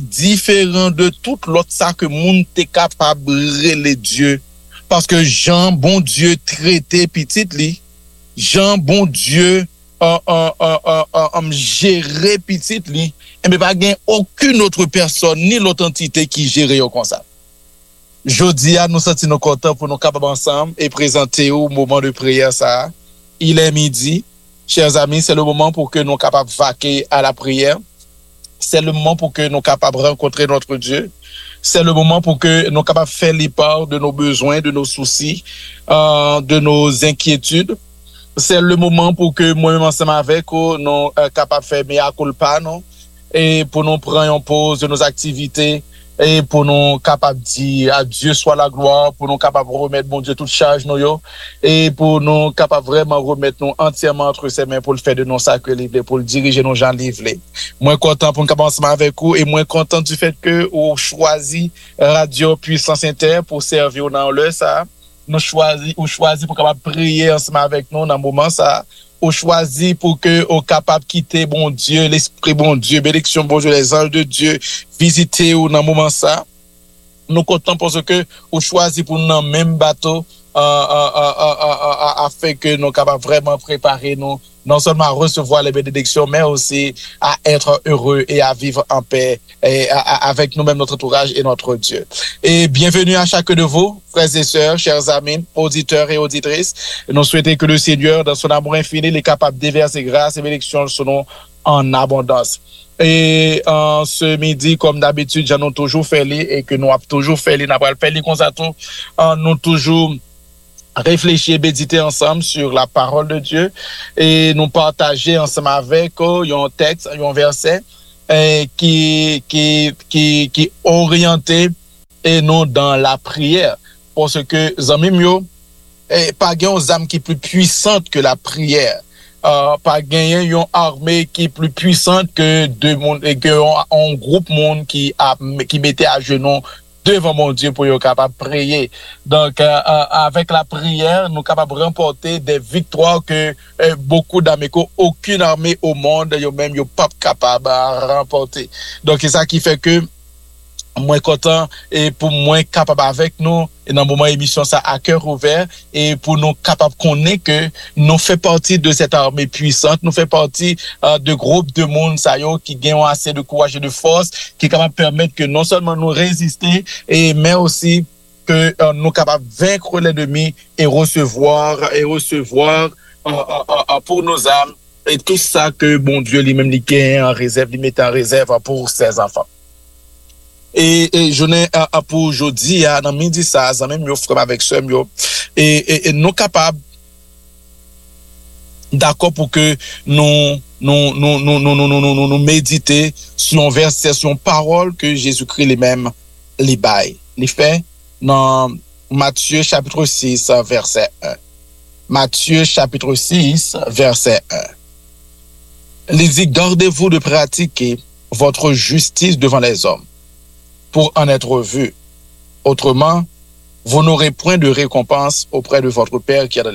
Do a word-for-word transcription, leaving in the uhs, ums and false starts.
différent de tout l'autre ça que monde t'est capable les dieux parce que Jean bon Dieu traité petite li Jean bon Dieu euh, euh, euh, euh, euh, gérer petite li et mais pas gain aucune autre personne ni l'autre entité qui gérer comme ça. Jodi a nous senti nous content pour nous capables ensemble et présenter au moment de prière ça. Il est midi. Chers amis, c'est le moment pour que nous capables vaquer à la prière. C'est le moment pour que nous capables rencontrer notre Dieu. C'est le moment pour que nous capables faire les parts de nos besoins, de nos soucis, euh, de nos inquiétudes. C'est le moment pour que moi-même ensemble avec vous, nous euh, capables de faire mea culpa, non? Et pour nous prendre en pause de nos activités et pour nous capables de dire à Dieu soit la gloire, pour nous capables de remettre mon Dieu toute charge nous yo, et pour nous capables vraiment remettre nous entièrement entre ses mains pour le faire de nos sacrés livrés, pour le diriger nos gens livrés. Moi content pour nous capables ensemble avec vous et moins content du fait que vous choisi Radio Puissance Inter pour servir dans le ça. Nous choisi ou choisi pour capable prier ensemble avec nous dans moment ça. Ou choisi pour que au capable quitter bon Dieu, l'esprit bon Dieu, bénédiction bon Dieu, les anges de Dieu, visiter ou dans moment ça. Nous comptons parce que ou choisi pour nous dans même bateau euh, euh, euh, euh, euh, afin que nous capables vraiment préparer nous non seulement à recevoir les bénédictions mais aussi à être heureux et à vivre en paix et à, à, avec nous-mêmes, notre entourage et notre Dieu. Et bienvenue à chacun de vous, frères et sœurs, chers amis, auditeurs et auditrices. Et nous souhaitons que le Seigneur, dans son amour infini, est capable de déverser grâce et bénédictions sur nous en abondance. Et en ce midi, comme d'habitude, j'en ai toujours fait les et que nous avons toujours fait les, nous avons fait les comme ça tout, nous toujours réfléchir, méditer ensemble sur la parole de Dieu et nous partager ensemble avec eux un texte, un verset eh, qui qui qui qui orienté et non dans la prière parce que zami yo eh, pas gagne aux âmes qui est plus puissante que la prière. Euh, pas gagner une armée qui est plus puissante que deux monde et que un groupe monde qui a qui mettait à genoux devant mon Dieu pour être capable de prier. Donc, euh, euh, avec la prière, nous sommes capables de remporter des victoires que euh, beaucoup d'armées, aucune armée au monde, yo même, yo pas capable de remporter. Donc, c'est ça qui fait que moins content et pour moins capable avec nous et dans le moment émission ça à cœur ouvert et pour nous capable connaître que nous fait partie de cette armée puissante, nous fait partie euh, de groupes de monde ça yo qui gagnent assez de courage et de force qui capable permettre que non seulement nous résister et mais aussi que euh, nous capable vaincre l'ennemi et recevoir et recevoir euh, euh, euh, pour nos âmes et tout ça que bon Dieu lui-même lui gagne en réserve, lui met en réserve pour ses enfants. Et, et je n'ai à pour aujourd'hui à dans midi ça ça même yo frère avec sœur yo et, et, et nous capables d'accord pour que nous nous nous nous nous nous nous nous, nous méditer sur un verset sur une parole que Jésus-Christ lui-même les bail les fait dans Matthieu chapitre six verset un. Matthieu chapitre six verset un. Il dit gardez-vous de pratiquer votre justice devant les hommes pour en être vu. Autrement, vous n'aurez point de récompense auprès de votre Père qui est dans